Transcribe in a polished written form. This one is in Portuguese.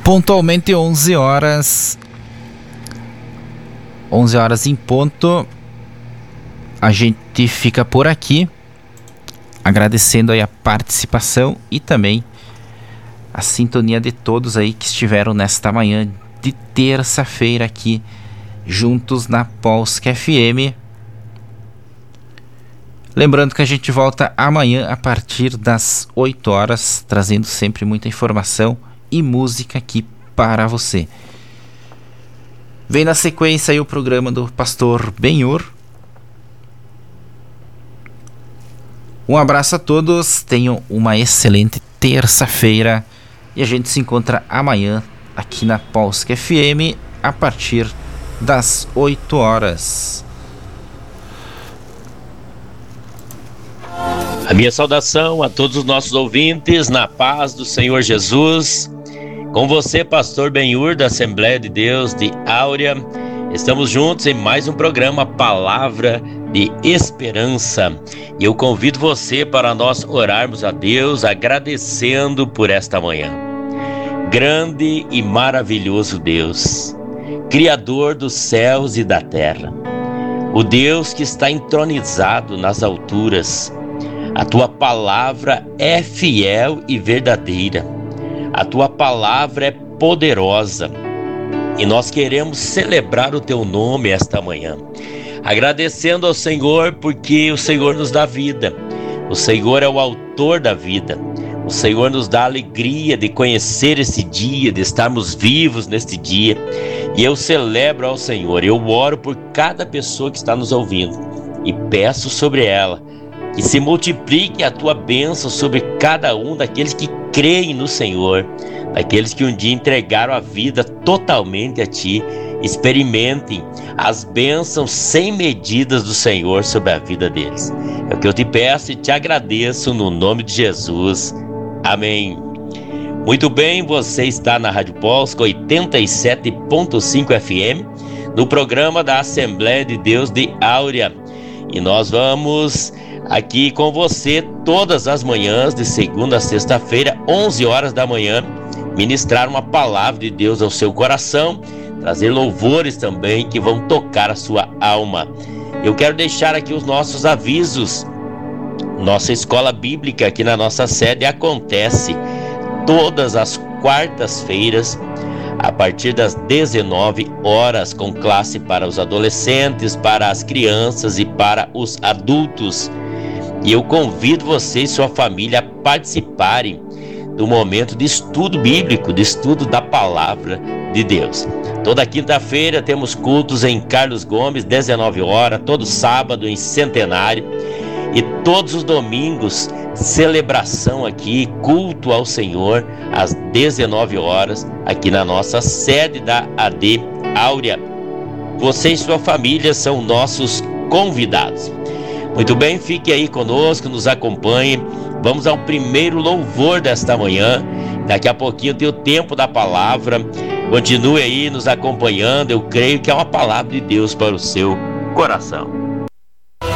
Pontualmente 11 horas. 11 horas em ponto. A gente fica por aqui, agradecendo aí a participação e também a sintonia de todos aí que estiveram nesta manhã de terça-feira aqui juntos na Polska FM. Lembrando que a gente volta amanhã a partir das 8 horas, trazendo sempre muita informação e música aqui para você. Vem na sequência aí o programa do Pastor Benhur. Um abraço a todos, tenham uma excelente terça-feira e a gente se encontra amanhã aqui na Polska FM a partir das 8 horas. A minha saudação a todos os nossos ouvintes, na paz do Senhor Jesus. Com você, Pastor Benhur, da Assembleia de Deus de Áurea. Estamos juntos em mais um programa Palavra de Esperança. E eu convido você para nós orarmos a Deus, agradecendo por esta manhã. Grande e maravilhoso Deus, Criador dos céus e da terra, o Deus que está entronizado nas alturas. A tua palavra é fiel e verdadeira. A tua palavra é poderosa. E nós queremos celebrar o teu nome esta manhã, agradecendo ao Senhor porque o Senhor nos dá vida. O Senhor é o autor da vida. O Senhor nos dá a alegria de conhecer esse dia, de estarmos vivos neste dia. E eu celebro ao Senhor. Eu oro por cada pessoa que está nos ouvindo e peço sobre ela que se multiplique a tua bênção sobre cada um daqueles que creem no Senhor, daqueles que um dia entregaram a vida totalmente a Ti. Experimentem as bênçãos sem medidas do Senhor sobre a vida deles. É o que eu te peço e te agradeço no nome de Jesus. Amém. Muito bem, você está na Rádio Polska 87.5 FM, no programa da Assembleia de Deus de Áurea. E nós vamos aqui com você todas as manhãs, de segunda a sexta-feira, 11 horas da manhã, ministrar uma palavra de Deus ao seu coração, trazer louvores também que vão tocar a sua alma. Eu quero deixar aqui os nossos avisos. Nossa escola bíblica aqui na nossa sede acontece todas as quartas-feiras, a partir das 19 horas, com classe para os adolescentes, para as crianças e para os adultos. E eu convido você e sua família a participarem do momento de estudo bíblico, de estudo da palavra de Deus. Toda quinta-feira temos cultos em Carlos Gomes, 19 horas, todo sábado em Centenário. E todos os domingos, celebração aqui, culto ao Senhor, às 19 horas, aqui na nossa sede da AD Áurea. Você e sua família são nossos convidados. Muito bem, fique aí conosco, nos acompanhe. Vamos ao primeiro louvor desta manhã. Daqui a pouquinho tem o tempo da palavra. Continue aí nos acompanhando. Eu creio que é uma palavra de Deus para o seu coração.